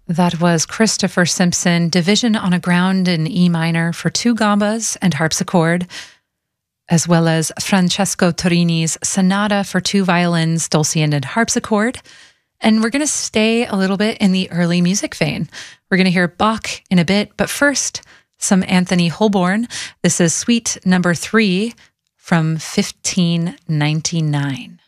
That was Christopher Simpson, Division on a Ground in E minor for two gambas and harpsichord, as well as Francesco Torini's Sonata for two violins, dulcian, and harpsichord. And we're going to stay a little bit in the early music vein. We're going to hear Bach in a bit, but first, some Anthony Holborn. This is Suite number 3 from 1599.